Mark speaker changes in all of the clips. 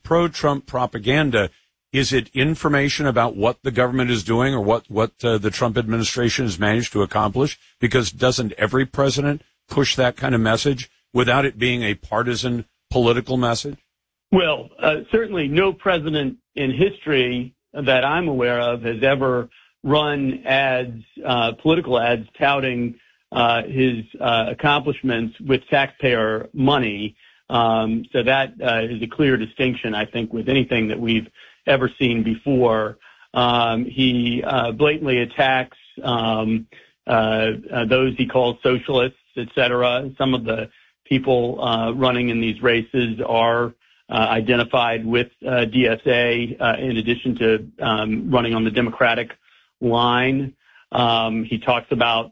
Speaker 1: pro-Trump propaganda, is it information about what the government is doing or what the Trump administration has managed to accomplish? Because doesn't every president push that kind of message without it being a partisan political message?
Speaker 2: Well, certainly no president in history that I'm aware of has ever run ads, political ads touting his accomplishments with taxpayer money. So that is a clear distinction, I think, with anything that we've ever seen before. He blatantly attacks those he calls socialists, et cetera. Some of the people running in these races are identified with DSA in addition to running on the Democratic line. He talks about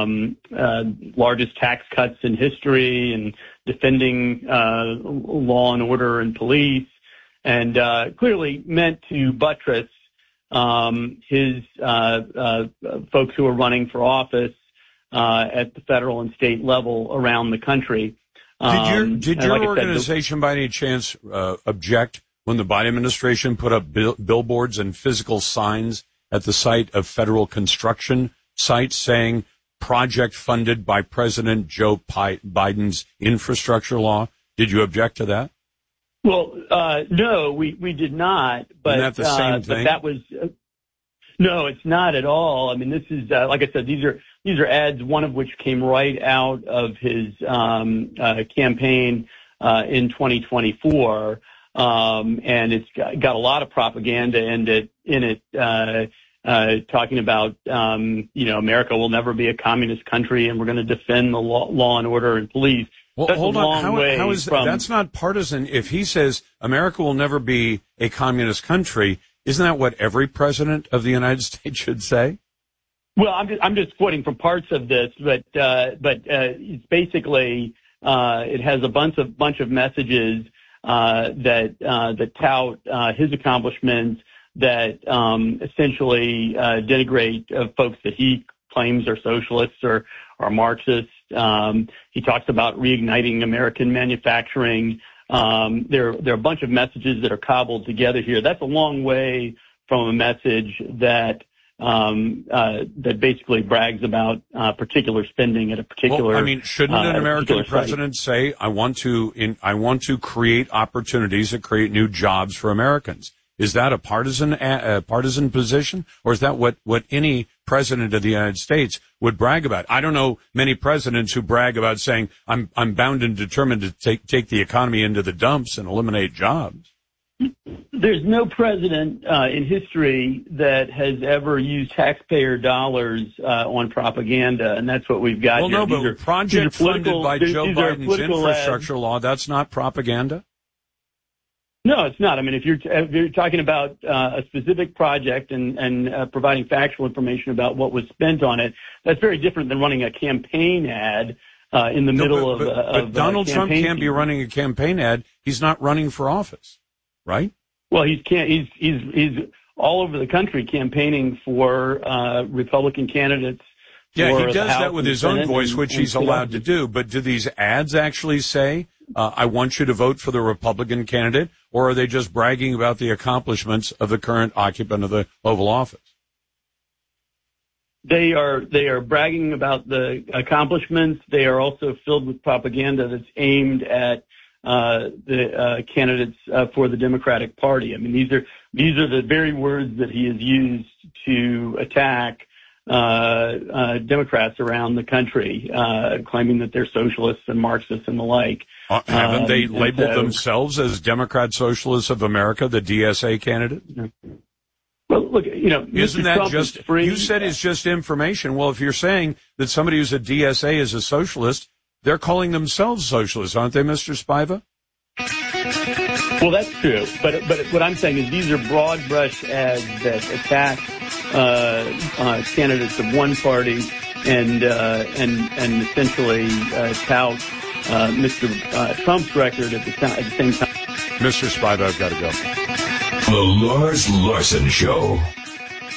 Speaker 2: largest tax cuts in history and defending law and order and police, and clearly meant to buttress his folks who are running for office at the federal and state level around the country.
Speaker 1: Did your organization, by any chance, object when the Biden administration put up billboards and physical signs at the site of federal construction sites saying project funded by President Joe Biden's infrastructure law? Did you object to that?
Speaker 2: Well, no, we did not. But
Speaker 1: isn't that the same thing?
Speaker 2: But that was no, it's not at all. I mean, this is like I said, these are ads. One of which came right out of his campaign in 2024, and it's got a lot of propaganda in it. Talking about, America will never be a communist country, and we're going to defend the law and order and police.
Speaker 1: Well,
Speaker 2: that's
Speaker 1: hold on. How is
Speaker 2: from,
Speaker 1: that's not partisan? If he says America will never be a communist country, isn't that what every president of the United States should say?
Speaker 2: Well, I'm just quoting from parts of this, but it's basically it has a bunch of messages that tout his accomplishments, that essentially denigrate folks that he claims are socialists or Marxists. He talks about reigniting American manufacturing. There are a bunch of messages that are cobbled together here. That's a long way from a message that basically brags about particular spending at a particular.
Speaker 1: Well, I mean, shouldn't an American president say, "I want to create opportunities that create new jobs for Americans"? Is that a partisan position, or is that what any president of the United States would brag about? I don't know many presidents who brag about saying, "I'm bound and determined to take the economy into the dumps and eliminate jobs."
Speaker 2: There's no president in history that has ever used taxpayer dollars on propaganda, and that's what we've got here.
Speaker 1: Well, no, but project funded by Joe Biden's infrastructure law, that's not propaganda?
Speaker 2: No, it's not. I mean, if you're talking about a specific project and providing factual information about what was spent on it, that's very different than running a campaign ad in the middle of
Speaker 1: But Donald Trump can't be running a campaign ad. He's not running for office, right?
Speaker 2: Well, he's all over the country campaigning for Republican candidates.
Speaker 1: Yeah, he does that with his own voice, which he's allowed to do. But do these ads actually say, I want you to vote for the Republican candidate, or are they just bragging about the accomplishments of the current occupant of the Oval Office?
Speaker 2: They are bragging about the accomplishments. They are also filled with propaganda that's aimed at the candidates for the Democratic Party. I mean, these are the very words that he has used to attack Democrats around the country, claiming that they're socialists and Marxists and the like.
Speaker 1: Haven't they labeled themselves as Democrat Socialists of America, the DSA candidate?
Speaker 2: Well, look,
Speaker 1: isn't that just, you said it's just information. Well, if you're saying that somebody who's a DSA is a socialist, they're calling themselves socialists, aren't they, Mr. Spiva?
Speaker 2: Well, that's true. But what I'm saying is these are broad brush ads that attack candidates of one party and essentially tout Mr. Trump's record at the same time.
Speaker 1: Mr. Spiva, I've got to go.
Speaker 3: The Lars Larson Show.